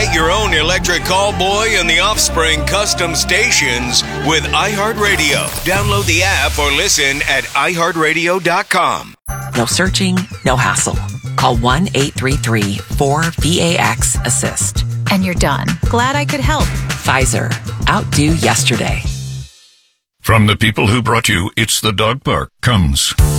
Create your own electric callboy and the Offspring custom stations with iHeartRadio. Download the app or listen at iHeartRadio.com. No searching, no hassle. Call 1-833-4VAX-ASSIST. And you're done. Glad I could help. Pfizer. Outdo yesterday. From the people who brought you It's the Dog Park comes